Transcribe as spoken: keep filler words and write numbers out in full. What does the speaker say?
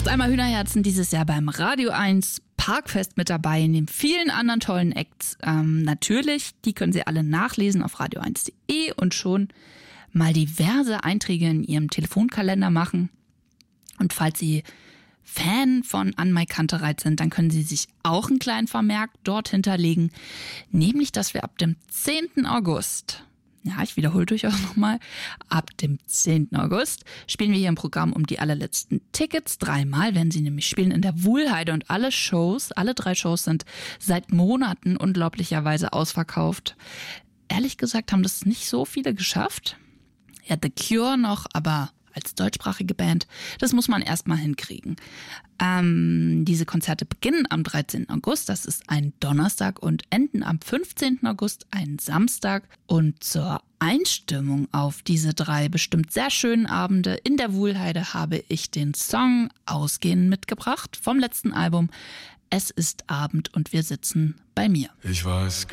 Noch einmal Hühnerherzen dieses Jahr beim Radio eins Parkfest mit dabei, neben vielen anderen tollen Acts. Ähm, natürlich, die können Sie alle nachlesen auf radio eins punkt de und schon mal diverse Einträge in Ihrem Telefonkalender machen. Und falls Sie Fan von An Mai Kantereit sind, dann können Sie sich auch einen kleinen Vermerk dort hinterlegen, nämlich, dass wir ab dem zehnten August, ja, ich wiederhole durchaus nochmal, ab dem zehnten August spielen wir hier im Programm um die allerletzten Tickets. Dreimal werden sie nämlich spielen in der Wuhlheide und alle Shows, alle drei Shows sind seit Monaten unglaublicherweise ausverkauft. Ehrlich gesagt haben das nicht so viele geschafft. Ja, The Cure noch, aber als deutschsprachige Band, das muss man erstmal hinkriegen. Ähm, diese Konzerte beginnen am dreizehnten August, das ist ein Donnerstag, und enden am fünfzehnten August, ein Samstag. Und zur Einstimmung auf diese drei bestimmt sehr schönen Abende in der Wuhlheide habe ich den Song Ausgehen mitgebracht vom letzten Album Es ist Abend und wir sitzen bei mir. Ich weiß